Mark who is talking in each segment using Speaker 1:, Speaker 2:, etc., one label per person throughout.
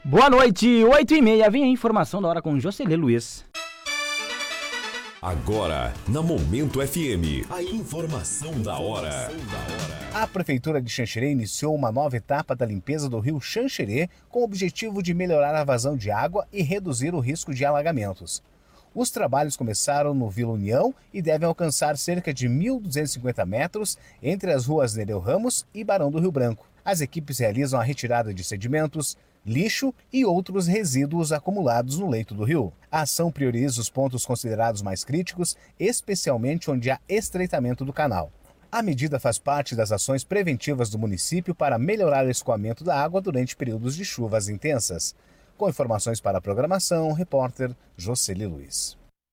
Speaker 1: Boa noite, 8h30, vem a informação da hora com Jocely Luiz.
Speaker 2: Agora, na Momento FM, a informação da hora.
Speaker 3: A Prefeitura de Xanxerê iniciou uma nova etapa da limpeza do rio Xanxerê com o objetivo de melhorar a vazão de água e reduzir o risco de alagamentos. Os trabalhos começaram no Vila União e devem alcançar cerca de 1.250 metros entre as ruas Nereu Ramos e Barão do Rio Branco. As equipes realizam a retirada de sedimentos, lixo e outros resíduos acumulados no leito do rio. A ação prioriza os pontos considerados mais críticos, especialmente onde há estreitamento do canal. A medida faz parte das ações preventivas do município para melhorar o escoamento da água durante períodos de chuvas intensas. Com informações para a programação, o repórter Jocely Luiz.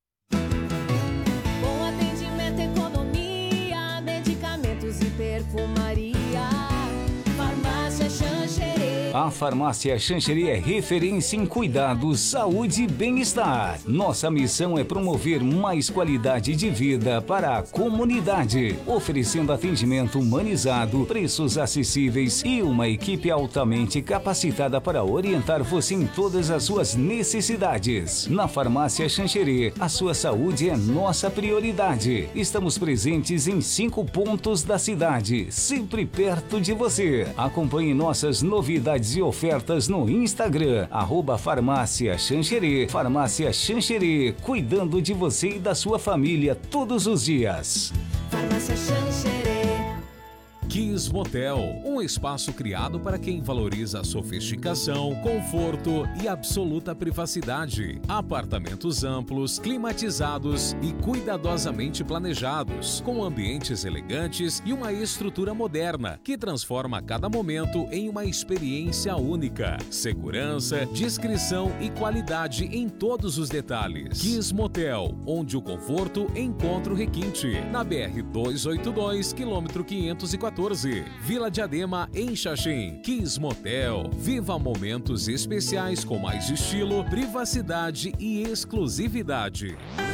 Speaker 4: Bom atendimento, economia, medicamentos e perfumaria. Farmácia Xanxerê.
Speaker 5: A Farmácia Xanxerê é referência em cuidados, saúde e bem-estar. Nossa missão é promover mais qualidade de vida para a comunidade, oferecendo atendimento humanizado, preços acessíveis e uma equipe altamente capacitada para orientar você em todas as suas necessidades. Na Farmácia Xanxerê, a sua saúde é nossa prioridade. Estamos presentes em 5 pontos da cidade, sempre perto de você. Acompanhe nossas novidades e ofertas no Instagram, @Farmácia Xanxerê. Farmácia Xanxerê, cuidando de você e da sua família todos os dias.
Speaker 4: Farmácia Xanxerê.
Speaker 6: Kiss Motel, um espaço criado para quem valoriza a sofisticação, conforto e absoluta privacidade. Apartamentos amplos, climatizados e cuidadosamente planejados, com ambientes elegantes e uma estrutura moderna que transforma cada momento em uma experiência única. Segurança, discrição e qualidade em todos os detalhes. Kiss Motel, onde o conforto encontra o requinte. Na BR 282, quilômetro 514. Vila Diadema, em Xaxim. Kiss Motel. Viva momentos especiais com mais estilo, privacidade e exclusividade.